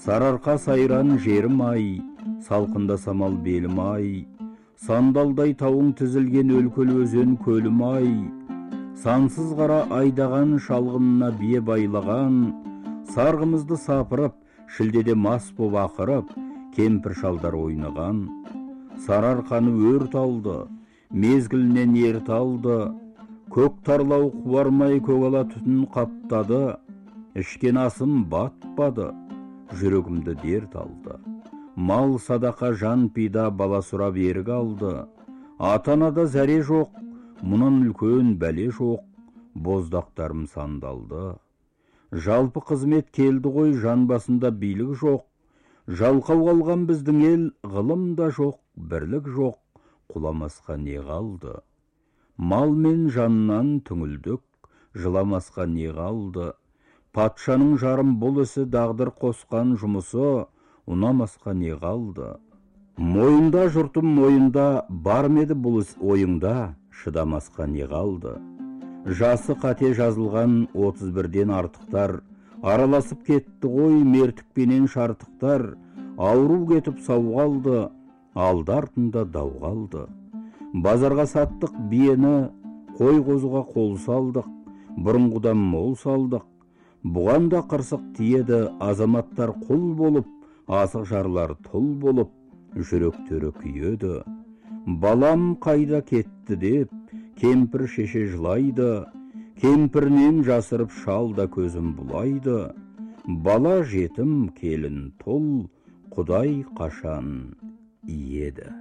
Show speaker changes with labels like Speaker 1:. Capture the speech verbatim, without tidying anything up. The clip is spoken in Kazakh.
Speaker 1: Сарыарқа сайран жерім ай, салқында самал белім ай, сандалдай тауың тізілген өлкөл өзен көлім ай, сансыз қара айдаған шалғынына бие байлаған, сарғымызды сапырып, шілдеде мас боп ақырып, кемпір шалдар ойнаған. Сарыарқаны өрт алды, мезгілінен ерт алды, көк тарлау қуармай көгала түтін қаптады, ішкен асым батпады, жүрегімді дерт алды. Мал садақа жан пида бала сұрап ерік алды, атанада зәре жоқ, мұнан үлкен бәле жоқ, боздақтарым сандалды. Жалпы қызмет келді ғой, жан басында билік жоқ, жалқау қалған біздің ел, ғылым да жоқ, бірлік жоқ, құламасқа не қалды. Мал мен жаннан түңілдік, жыламасқа не қалды. Патшаның жарым бұл ісі дағдыр қосқан жұмысы, ұнамасқа не қалды. Мойында жұртым мойында, бар меді бұл іс ойыңда, шыдамасқа не қалды. Жасы қате жазылған отыз бірден артықтар, араласып кетті ғой мертікпенен шартықтар, ауру кетіп сау қалды, алды артында дау қалды. Базарға саттық биені, қой қозуға қол салдық, бұрынғыдан мол салдық. Бұған да қырсық тиеді, азаматтар құл болып, асық жарлар тұл болып, жүректері күйеді. Балам қайда кетті деп, кемпір шеше жылайды, кемпірнен жасырып шалда көзім бұлайды. Бала жетім келін тұл, Құдай қашан иеді.